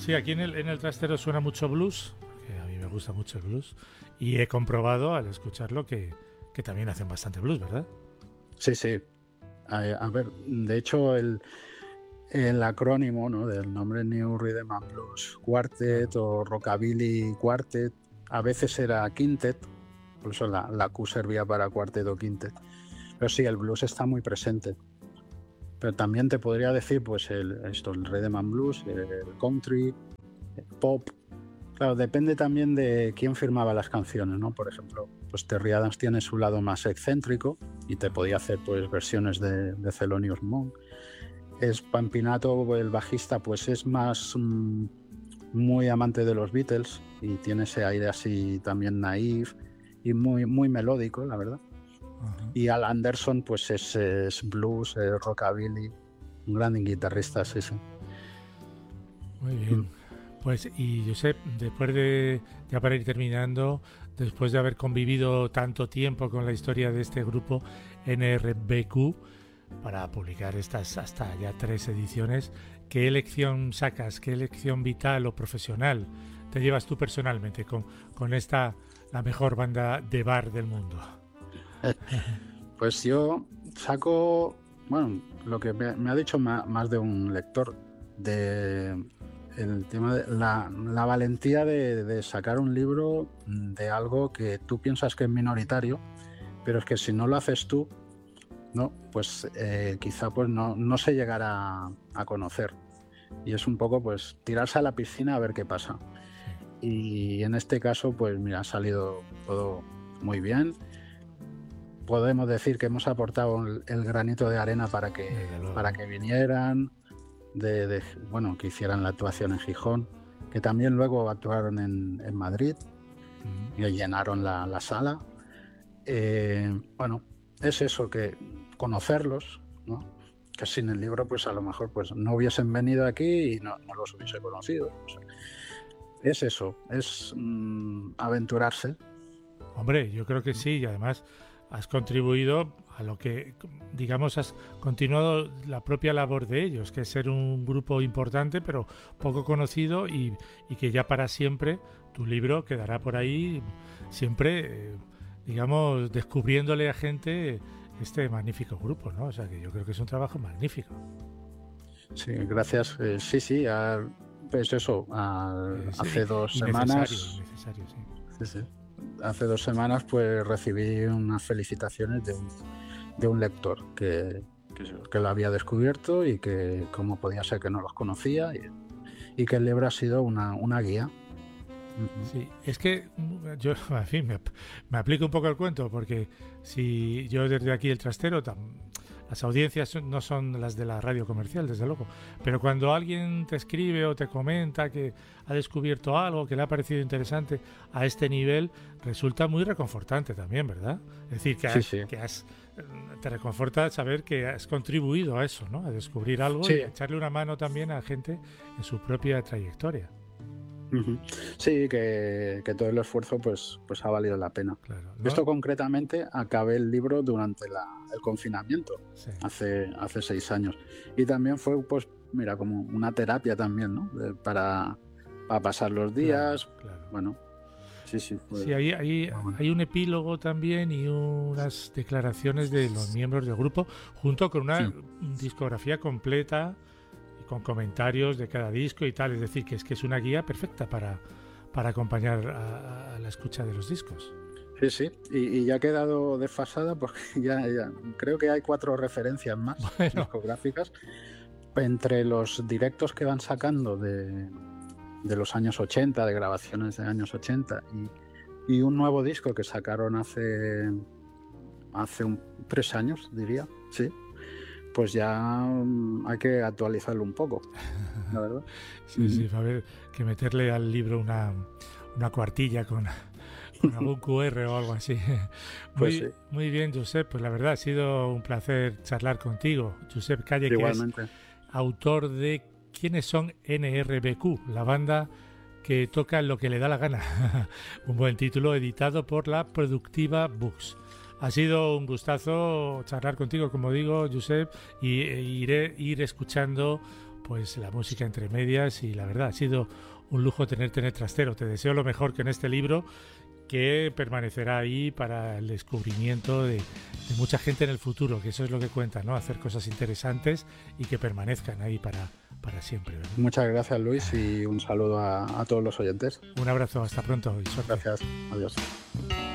Sí, aquí en el trastero suena mucho blues, que a mí me gusta mucho el blues, y he comprobado al escucharlo que también hacen bastante blues, ¿verdad? Sí, sí. A ver, de hecho, el acrónimo, ¿no?, del nombre New Rhythm and Blues Quartet Claro. o Rockabilly Quartet, a veces era Quintet, por eso la Q servía para cuartet o quintet. Pero sí, el blues está muy presente. Pero también te podría decir, pues, el rhythm and blues, el country, el pop. Claro, depende también de quién firmaba las canciones, ¿no? Por ejemplo, pues Terry Adams tiene su lado más excéntrico y te podía hacer, pues, versiones de Thelonious Monk. Pampinato, el bajista, pues es más muy amante de los Beatles y tiene ese aire así también naif y muy, muy melódico, la verdad. Ajá. Y Al Anderson, pues es blues, rockabilly, un gran guitarrista, sí, sí. Muy Mm. bien. Pues, y Josep, después de, ya para ir terminando, después de haber convivido tanto tiempo con la historia de este grupo NRBQ, para publicar estas hasta ya 3 ediciones, ¿qué lección sacas, qué lección vital o profesional te llevas tú personalmente con esta, la mejor banda de bar del mundo? Pues yo saco, bueno, lo que me ha dicho más de un lector, de el tema de la valentía de sacar un libro de algo que tú piensas que es minoritario, pero es que si no lo haces tú, ¿no?, pues quizá pues no se llegará a conocer. Y es un poco pues tirarse a la piscina a ver qué pasa. Sí, Y en este caso, pues mira, ha salido todo muy bien. Podemos decir que hemos aportado el granito de arena para desde para luego. que vinieran, bueno, que hicieran la actuación en Gijón, que también luego actuaron en Madrid y Mm. llenaron la sala. Bueno, es eso, que conocerlos, ¿no? Que sin el libro, pues a lo mejor pues no hubiesen venido aquí y no los hubiese conocido. O sea, es eso, es aventurarse. Hombre, yo creo que sí, y además has contribuido a lo que, digamos, has continuado la propia labor de ellos, que es ser un grupo importante, pero poco conocido y que ya para siempre tu libro quedará por ahí, siempre, digamos, descubriéndole a gente este magnífico grupo, ¿no? O sea, que yo creo que es un trabajo magnífico. Sí, gracias. Sí, sí, pues eso, Es hace dos innecesario, semanas, innecesario, sí. sí, sí, hace 2 semanas pues recibí unas felicitaciones de un lector que lo había descubierto y que cómo podía ser que no los conocía y que el libro ha sido una guía. Ujú. Sí, es que yo, en fin, me aplico un poco el cuento, porque si yo desde aquí el trastero, las audiencias no son las de la radio comercial, desde luego, pero cuando alguien te escribe o te comenta que ha descubierto algo que le ha parecido interesante a este nivel, resulta muy reconfortante también, ¿verdad? Es decir, Sí, sí. te reconforta saber que has contribuido a eso, ¿no? A descubrir algo y Sí, a echarle una mano también a gente en su propia trayectoria. ujú. Sí, que todo el esfuerzo pues ha valido la pena. Claro, Esto ¿no? concretamente acabé el libro durante el confinamiento, Sí. hace 6 años. Y también fue, pues, mira, como una terapia también, ¿no? Para pasar los Claro, días. claro. Bueno, sí, sí, Sí, fue muy bueno. hay un epílogo también y unas declaraciones de los miembros del grupo, junto con una Mm. discografía completa y con comentarios de cada disco y tal. Es decir, que es una guía perfecta para acompañar a la escucha de los discos. Sí, sí. Y ya ha quedado desfasada porque ya creo que hay 4 referencias más Bueno, discográficas entre los directos que van sacando de los años 80, de grabaciones de años 80, y un nuevo disco que sacaron hace 3 años, diría, sí, pues ya hay que actualizarlo un poco, la verdad. sí, Ujú. sí, va a haber que meterle al libro una cuartilla con algún QR o algo así. Pues sí, Muy bien, Josep. Pues la verdad ha sido un placer charlar contigo. Josep Calle, que es igualmente. autor de ¿Quiénes son NRBQ? La banda que toca lo que le da la gana. Un buen título editado por la Productiva Books. Ha sido un gustazo charlar contigo, como digo, Josep, y ir escuchando pues la música entre medias, y la verdad ha sido un lujo tenerte en el trastero. Te deseo lo mejor que en este libro, que permanecerá ahí para el descubrimiento de mucha gente en el futuro, que eso es lo que cuenta, ¿no? Hacer cosas interesantes y que permanezcan ahí para siempre, ¿verdad? Muchas gracias, Luis, y un saludo a todos los oyentes. Un abrazo, hasta pronto y suerte. Gracias, adiós.